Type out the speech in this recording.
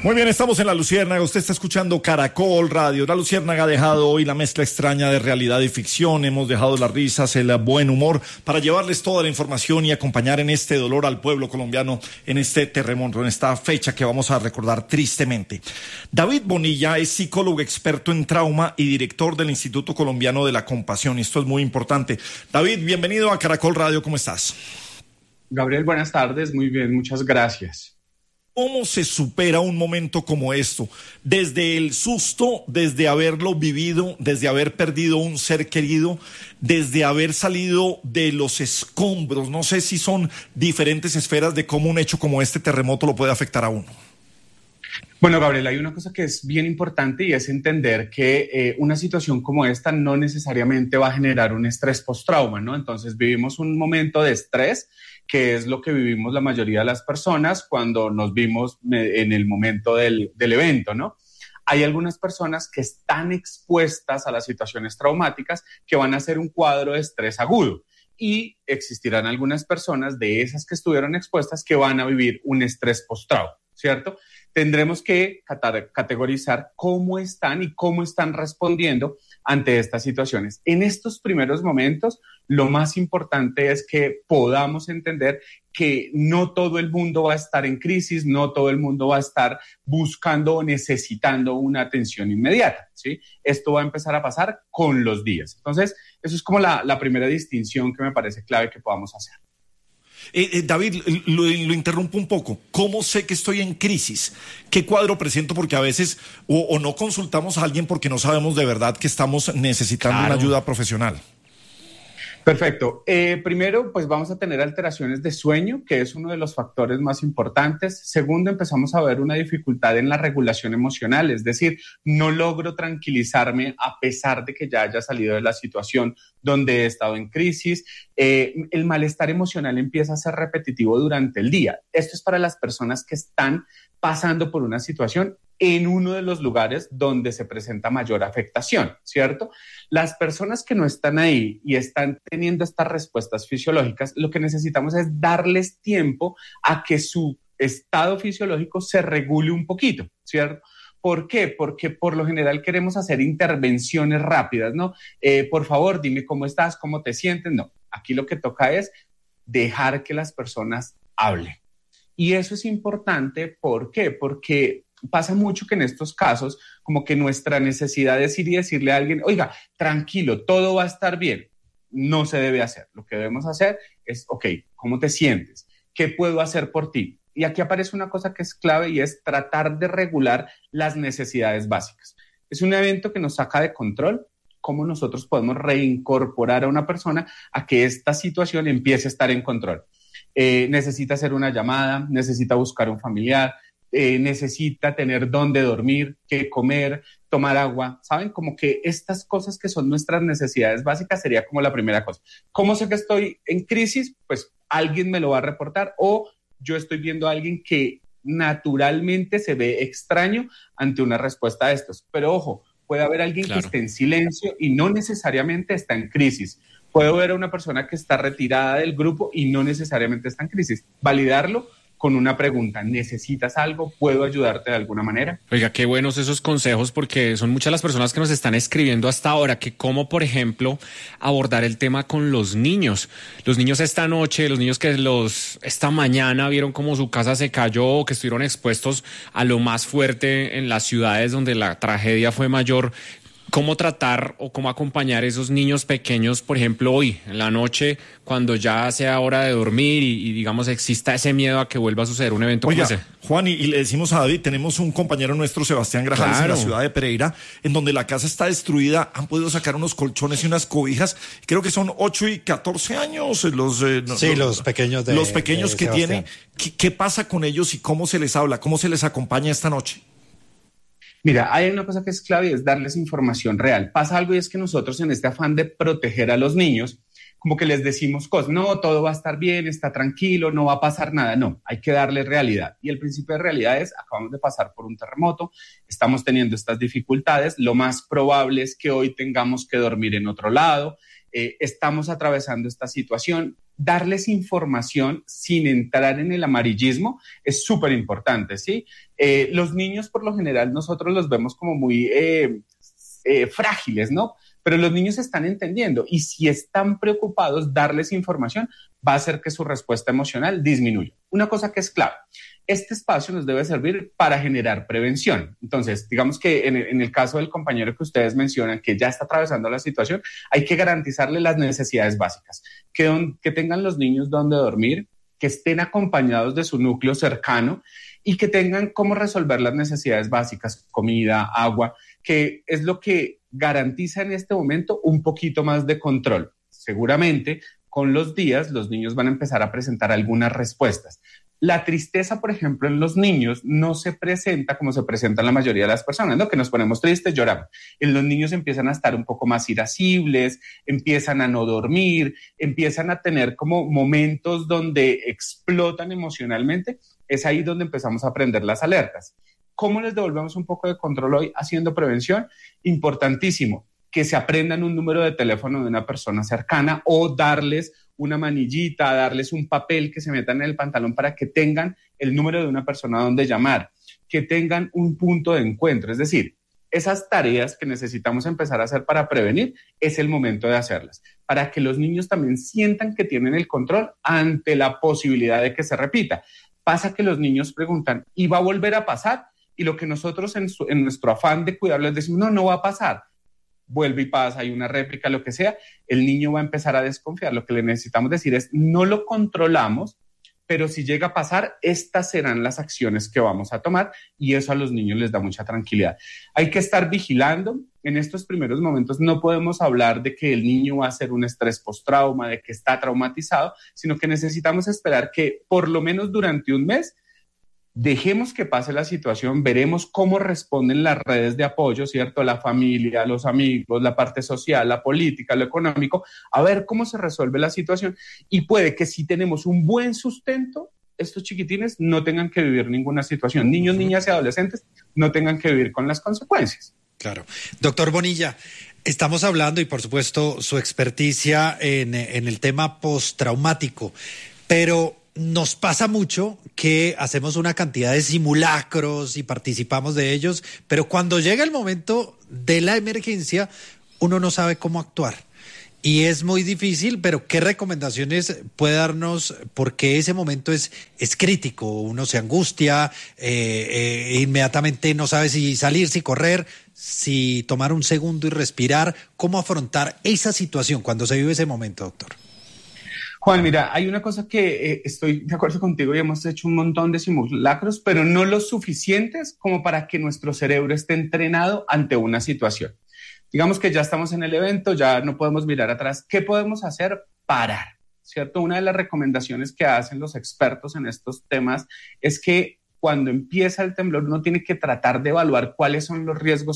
Muy bien, estamos en La Luciérnaga, usted está escuchando Caracol Radio. La Luciérnaga ha dejado hoy la mezcla extraña de realidad y ficción, hemos dejado las risas, el buen humor, para llevarles toda la información y acompañar en este dolor al pueblo colombiano, en este terremoto, en esta fecha que vamos a recordar tristemente. David Bonilla es psicólogo experto en trauma y director del Instituto Colombiano de la Compasión, y esto es muy importante. David, bienvenido a Caracol Radio, ¿cómo estás? Gabriel, buenas tardes, muy bien, muchas gracias. ¿Cómo se supera un momento como esto? Desde el susto, desde haberlo vivido, desde haber perdido un ser querido, desde haber salido de los escombros. No sé si son diferentes esferas de cómo un hecho como este terremoto lo puede afectar a uno. Bueno, Gabriel, hay una cosa que es bien importante y es entender que una situación como esta no necesariamente va a generar un estrés postrauma, ¿no? Entonces vivimos un momento de estrés, que es lo que vivimos la mayoría de las personas cuando nos vimos en el momento del evento, ¿no? Hay algunas personas que están expuestas a las situaciones traumáticas que van a hacer un cuadro de estrés agudo. Y existirán algunas personas de esas que estuvieron expuestas que van a vivir un estrés postrauma, ¿cierto? Tendremos que categorizar cómo están y cómo están respondiendo ante estas situaciones. En estos primeros momentos, lo más importante es que podamos entender que no todo el mundo va a estar en crisis, no todo el mundo va a estar buscando o necesitando una atención inmediata, ¿sí? Esto va a empezar a pasar con los días. Entonces, eso es como la primera distinción que me parece clave que podamos hacer. David, lo interrumpo un poco. ¿Cómo sé que estoy en crisis? ¿Qué cuadro presento? Porque a veces o no consultamos a alguien porque no sabemos de verdad que estamos necesitando una ayuda profesional. Perfecto. Primero, pues vamos a tener alteraciones de sueño, que es uno de los factores más importantes. Segundo, empezamos a ver una dificultad en la regulación emocional, es decir, no logro tranquilizarme a pesar de que ya haya salido de la situación donde he estado en crisis. El malestar emocional empieza a ser repetitivo durante el día. Esto es para las personas que están pasando por una situación en uno de los lugares donde se presenta mayor afectación, ¿cierto? Las personas que no están ahí y están teniendo estas respuestas fisiológicas, lo que necesitamos es darles tiempo a que su estado fisiológico se regule un poquito, ¿cierto? ¿Por qué? Porque por lo general queremos hacer intervenciones rápidas, ¿no? Por favor, dime cómo estás, cómo te sientes. No, aquí lo que toca es dejar que las personas hablen. Y eso es importante, ¿por qué? Porque pasa mucho que en estos casos, como que nuestra necesidad es ir y decirle a alguien, oiga, tranquilo, todo va a estar bien. No se debe hacer. Lo que debemos hacer es, ok, ¿cómo te sientes? ¿Qué puedo hacer por ti? Y aquí aparece una cosa que es clave y es tratar de regular las necesidades básicas. Es un evento que nos saca de control. ¿Cómo nosotros podemos reincorporar a una persona a que esta situación empiece a estar en control? Necesita hacer una llamada, necesita buscar un familiar, necesita tener dónde dormir, qué comer, tomar agua, ¿saben? Como que estas cosas que son nuestras necesidades básicas sería como la primera cosa. ¿Cómo sé que estoy en crisis? Pues alguien me lo va a reportar o yo estoy viendo a alguien que naturalmente se ve extraño ante una respuesta de estos. Pero ojo, puede haber alguien que esté en silencio y no necesariamente está en crisis. Puedo ver a una persona que está retirada del grupo y no necesariamente está en crisis. Validarlo con una pregunta, ¿necesitas algo? ¿Puedo ayudarte de alguna manera? Oiga, qué buenos esos consejos, porque son muchas las personas que nos están escribiendo hasta ahora, que cómo, por ejemplo, abordar el tema con los niños. Los niños esta noche, los niños que esta mañana vieron cómo su casa se cayó, que estuvieron expuestos a lo más fuerte en las ciudades donde la tragedia fue mayor. ¿Cómo tratar o cómo acompañar a esos niños pequeños, por ejemplo, hoy, en la noche, cuando ya sea hora de dormir y digamos, exista ese miedo a que vuelva a suceder un evento como ese? Juan, y le decimos a David, tenemos un compañero nuestro, Sebastián Grajales, en la ciudad de Pereira, en donde la casa está destruida, han podido sacar unos colchones y unas cobijas, creo que son 8 y 14 años los pequeños los pequeños que tienen. ¿Qué pasa con ellos y cómo se les habla, cómo se les acompaña esta noche? Mira, hay una cosa que es clave y es darles información real. Pasa algo y es que nosotros en este afán de proteger a los niños, como que les decimos cosas, no, todo va a estar bien, está tranquilo, no va a pasar nada. No, hay que darles realidad. Y el principio de realidad es, acabamos de pasar por un terremoto, estamos teniendo estas dificultades, lo más probable es que hoy tengamos que dormir en otro lado, estamos atravesando esta situación. Darles información sin entrar en el amarillismo es súper importante, ¿sí? Los niños, por lo general, nosotros los vemos como muy frágiles, ¿no? Pero los niños están entendiendo y si están preocupados, darles información va a hacer que su respuesta emocional disminuya. Una cosa que es clave, este espacio nos debe servir para generar prevención. Entonces, digamos que en el caso del compañero que ustedes mencionan, que ya está atravesando la situación, hay que garantizarle las necesidades básicas, que tengan los niños donde dormir, que estén acompañados de su núcleo cercano y que tengan cómo resolver las necesidades básicas, comida, agua, que es lo que garantiza en este momento un poquito más de control. Seguramente con los días los niños van a empezar a presentar algunas respuestas. La tristeza, por ejemplo, en los niños no se presenta como se presenta en la mayoría de las personas, ¿no? Que nos ponemos tristes, lloramos. En los niños empiezan a estar un poco más irascibles, empiezan a no dormir, empiezan a tener como momentos donde explotan emocionalmente. Es ahí donde empezamos a aprender las alertas. ¿Cómo les devolvemos un poco de control hoy haciendo prevención? Importantísimo, que se aprendan un número de teléfono de una persona cercana o darles una manillita, darles un papel que se metan en el pantalón para que tengan el número de una persona donde llamar, que tengan un punto de encuentro. Es decir, esas tareas que necesitamos empezar a hacer para prevenir, es el momento de hacerlas, para que los niños también sientan que tienen el control ante la posibilidad de que se repita. Pasa que los niños preguntan, ¿y va a volver a pasar? Y lo que nosotros en nuestro afán de cuidarlos decimos, no va a pasar. Vuelve y pasa, hay una réplica, lo que sea, el niño va a empezar a desconfiar. Lo que le necesitamos decir es, no lo controlamos, pero si llega a pasar, estas serán las acciones que vamos a tomar y eso a los niños les da mucha tranquilidad. Hay que estar vigilando. En estos primeros momentos no podemos hablar de que el niño va a hacer un estrés postrauma, de que está traumatizado, sino que necesitamos esperar que por lo menos durante un mes dejemos que pase la situación, veremos cómo responden las redes de apoyo, ¿cierto? La familia, los amigos, la parte social, la política, lo económico, a ver cómo se resuelve la situación y puede que si tenemos un buen sustento, estos chiquitines no tengan que vivir ninguna situación. Niños, niñas y adolescentes no tengan que vivir con las consecuencias. Claro. Doctor Bonilla, estamos hablando y por supuesto su experticia en el tema postraumático, pero nos pasa mucho que hacemos una cantidad de simulacros y participamos de ellos, pero cuando llega el momento de la emergencia, uno no sabe cómo actuar. Y es muy difícil, pero ¿qué recomendaciones puede darnos? Porque ese momento es crítico, uno se angustia, inmediatamente no sabe si salir, si correr, si tomar un segundo y respirar. ¿Cómo afrontar esa situación cuando se vive ese momento, doctor? Juan, mira, hay una cosa que estoy de acuerdo contigo y hemos hecho un montón de simulacros, pero no los suficientes como para que nuestro cerebro esté entrenado ante una situación. Digamos que ya estamos en el evento, ya no podemos mirar atrás. ¿Qué podemos hacer? Parar, ¿cierto? Una de las recomendaciones que hacen los expertos en estos temas es que cuando empieza el temblor uno tiene que tratar de evaluar cuáles son los riesgos